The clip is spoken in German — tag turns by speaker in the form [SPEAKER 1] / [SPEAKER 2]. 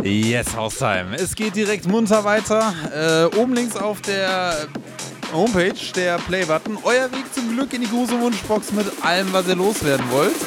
[SPEAKER 1] Yes, Haustime. Es geht direkt munter weiter. Oben links auf der Homepage der Play-Button. Euer Weg zum Glück in die große Wunschbox mit allem, was ihr loswerden wollt.